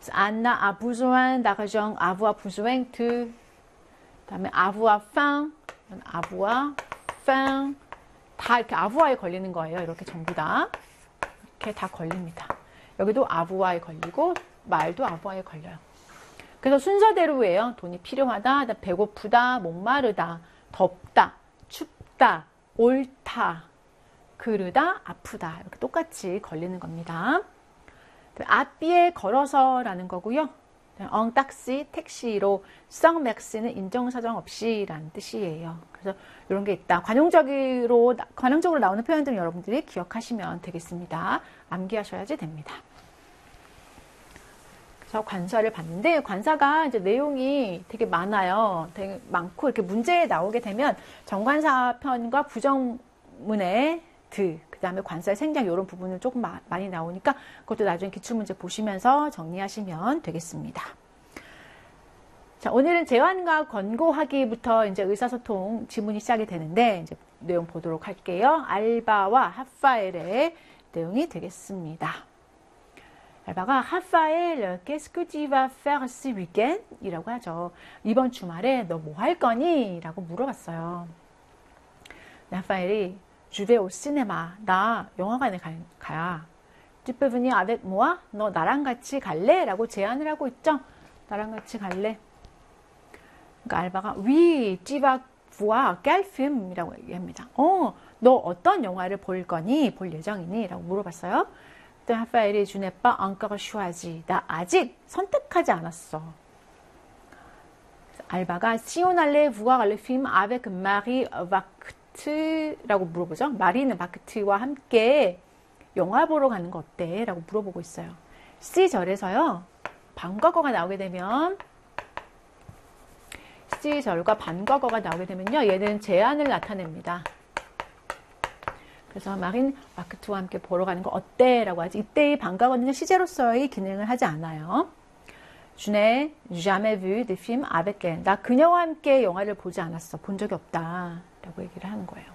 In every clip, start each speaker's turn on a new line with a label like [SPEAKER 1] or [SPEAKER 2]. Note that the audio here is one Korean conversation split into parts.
[SPEAKER 1] Anna a besoin d'argent, avoir besoin de. 그다음에 avoir faim, avoir faim. 다 이렇게 아부아에 걸리는 거예요. 이렇게 전부 다. 이렇게 다 걸립니다. 여기도 아부아에 걸리고 말도 아부아에 걸려요. 그래서 순서대로예요. 돈이 필요하다, 배고프다, 목마르다, 덥다, 춥다, 옳다, 그르다, 아프다. 이렇게 똑같이 걸리는 겁니다. 앞뒤에 걸어서라는 거고요. 엉딱시, 택시로, 썩맥스는 인정사정 없이 라는 뜻이에요. 그래서 이런 게 있다. 관용적으로 나오는 표현들은 여러분들이 기억하시면 되겠습니다. 암기하셔야지 됩니다. 그래서 관사를 봤는데, 관사가 이제 내용이 되게 많아요. 되게 많고, 이렇게 문제에 나오게 되면 정관사 편과 부정문의 그 다음에 관사의 생략 이런 부분은 조금 많이 나오니까 그것도 나중에 기출문제 보시면서 정리하시면 되겠습니다. 자, 오늘은 제안과 권고하기부터 이제 의사소통 지문이 시작이 되는데 이제 내용 보도록 할게요. 알바와 하파엘의 내용이 되겠습니다. 알바가 하파엘, qu'est-ce que tu vas faire ce week-end? 이라고 하죠. 이번 주말에 너 뭐 할 거니? 라고 물어봤어요. 하파엘이 Je vais au cinéma. 나 영화관에 가야. Tu peux venir avec moi? 너 나랑 같이 갈래? 라고 제안을 하고 있죠. 나랑 같이 갈래? 그러니까 알바가 Oui, tu vas voir quel film? 이라고 얘기합니다. 너 어떤 영화를 볼 거니? 볼 예정이니? 라고 물어봤어요. 그때 하파엘이 Je n'ai pas encore choisi. 나 아직 선택하지 않았어. 알바가 Si on allait voir le film avec Marie 라고 물어보죠. 마리는 바크트와 함께 영화 보러 가는 거 어때? 라고 물어보고 있어요. C절에서요. 반과거가 나오게 되면 C절과 반과거가 나오게 되면요. 얘는 제안을 나타냅니다. 그래서 마린 바크트와 함께 보러 가는 거 어때? 라고 하지. 이때의 반과거는요. 시제로서의 기능을 하지 않아요. Je n'ai jamais vu de film avec elle. 나 그녀와 함께 영화를 보지 않았어. 본 적이 없다. 라고 얘기를 하는 거예요.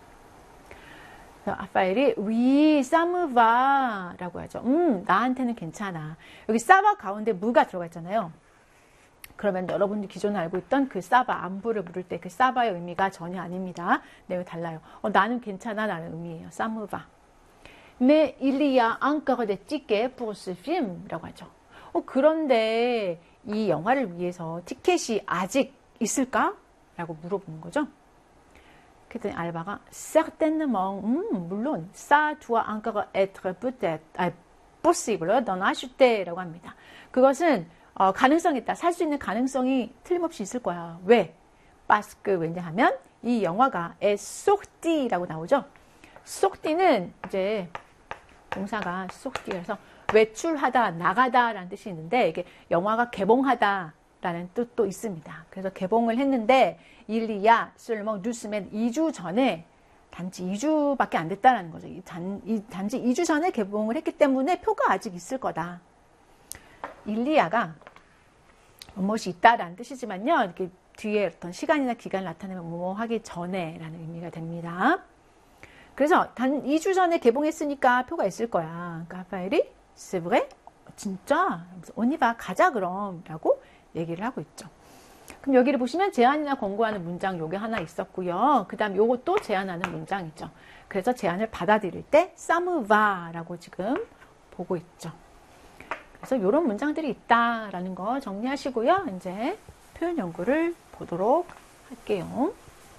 [SPEAKER 1] 아파엘이 Oui, ça me va 라고 하죠. 나한테는 괜찮아. 여기 사바 가운데 무가 들어가 있잖아요. 그러면 여러분들이 기존에 알고 있던 그 사바, 안부를 물을 때 그 사바의 의미가 전혀 아닙니다. 내용이 달라요. 나는 괜찮아 라는 의미예요. Ça me va. Mais il y a encore des tickets pour ce film 라고 하죠. 그런데 이 영화를 위해서 티켓이 아직 있을까? 라고 물어보는 거죠. 그랬더니 알바가 certainement, 물론 ça doit encore être peut-être possible d'en acheter 라고 합니다. 그것은 가능성이 있다. 살 수 있는 가능성이 틀림없이 있을 거야. 왜? parce que 왜냐하면 이 영화가 est sorti 라고 나오죠. sorti는 이제 동사가 sorti라서 외출하다, 나가다 라는 뜻이 있는데 이게 영화가 개봉하다 라는 뜻도 있습니다. 그래서 개봉을 했는데 일리야 seulement 2주 전에 단지 2주밖에 안 됐다라는 거죠. 단지 2주 전에 개봉을 했기 때문에 표가 아직 있을 거다. 일리야가 무엇이 있다라는 뜻이지만요. 이렇게 뒤에 어떤 시간이나 기간을 나타내면 뭐 하기 전에 라는 의미가 됩니다. 그래서 단 2주 전에 개봉했으니까 표가 있을 거야. 그러니까 하파엘이 C'est vrai? 진짜? on y va, 가자 그럼 라고 얘기를 하고 있죠. 그럼 여기를 보시면 제안이나 권고하는 문장 요게 하나 있었고요. 그 다음 요것도 제안하는 문장이죠. 그래서 제안을 받아들일 때 ça me va 라고 지금 보고 있죠. 그래서 이런 문장들이 있다라는 거 정리하시고요. 이제 표현 연구를 보도록 할게요.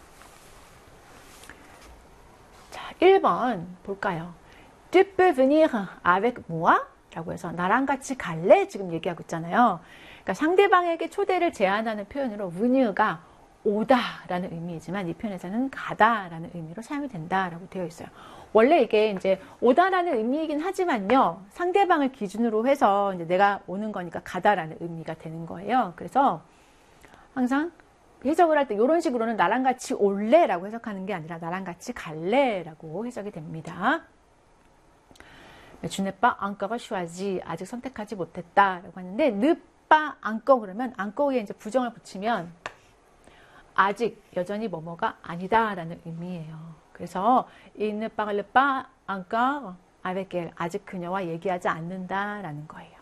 [SPEAKER 1] 자, 1번 볼까요? Tu peux venir avec moi? 라고 해서 나랑 같이 갈래? 지금 얘기하고 있잖아요. 그러니까 상대방에게 초대를 제안하는 표현으로 venir가 오다라는 의미이지만 이 표현에서는 가다라는 의미로 사용이 된다라고 되어 있어요. 원래 이게 이제 오다라는 의미이긴 하지만요. 상대방을 기준으로 해서 이제 내가 오는 거니까 가다라는 의미가 되는 거예요. 그래서 항상 해석을 할 때 이런 식으로는 나랑 같이 올래라고 해석하는 게 아니라 나랑 같이 갈래라고 해석이 됩니다. Je n'ai pas encore choisi. 아직 선택하지 못했다라고 하는데 ne pas encore 그러면 encore 위에 이제 부정을 붙이면 아직 여전히 뭐뭐가 아니다라는 의미예요. 그래서 il ne parle pas encore avec elle. 아직 그녀와 얘기하지 않는다라는 거예요.